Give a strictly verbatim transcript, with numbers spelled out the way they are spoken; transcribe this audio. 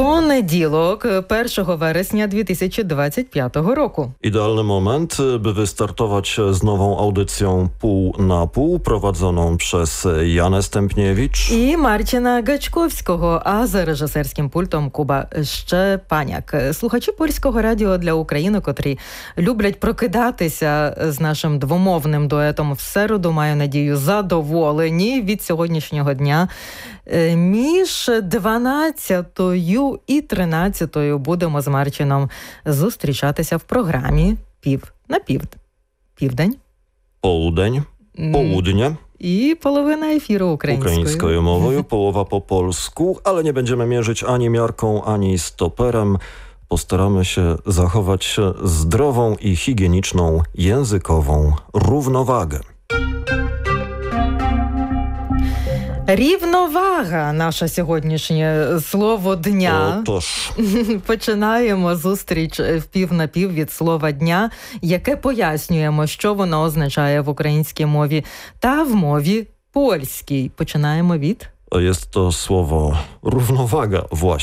Понеділок, першого вересня дві тисячі двадцять п'ятого року. Idealny moment, by wystartować z nową audycją Pół na Pół, prowadzoną przez Janę Stępniewicz і Марчина Гачковського, а за режисерським пультом Куба Щепаняк. Слухачі Польського радіо для України, котрі люблять прокидатися з нашим двомовним дуетом в середу, маю надію, задоволені від сьогоднішнього дня. Між дванадцятою і тринадцятою будемо з Марчином зустрічатися в програмі «Пів на пів». Південь. Połudeń, południe. I połowina efiru ukraińskiego. Ukraińską mową, połowa po polsku, ale nie będziemy mierzyć ani miarką, ani stoperem. Postaramy się zachować zdrową i higieniczną językową równowagę. Рівновага – наше сьогоднішнє слово дня. Отож. Починаємо зустріч в пів на пів від слова дня, яке пояснюємо, що воно означає в українській мові та в мові польській. Починаємо від... Jest to słowo równowaga właśnie.